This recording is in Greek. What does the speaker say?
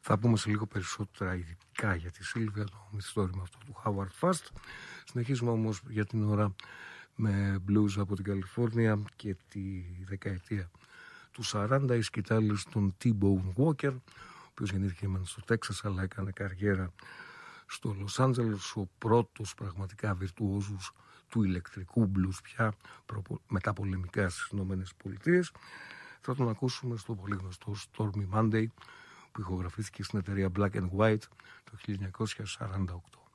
Θα πούμε σε λίγο περισσότερα ειδικά για τη Σίλβια, το μυθιστόρημα αυτό του Howard Fast. Συνεχίζουμε όμως για την ώρα με blues από την Καλιφόρνια και τη δεκαετία του 40, η σκητάλης των T-Bone Walker, ο οποίος γεννήθηκε στο Τέξας αλλά έκανε καριέρα στο Λος Άντζελες, ο πρώτος πραγματικά βιρτουόζους του ηλεκτρικού blues πια μετά πολεμικά στις Ηνωμένες Πολιτείες. Θα τον ακούσουμε στο πολύ γνωστό Stormy Monday που ηχογραφήθηκε στην εταιρεία Black and White το 1948.